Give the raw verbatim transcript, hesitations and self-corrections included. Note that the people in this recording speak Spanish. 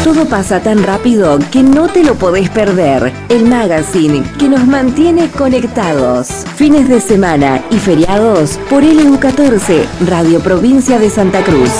Todo pasa tan rápido que no te lo podés perder. El magazine que nos mantiene conectados. Fines de semana y feriados por L U catorce, Radio Provincia de Santa Cruz.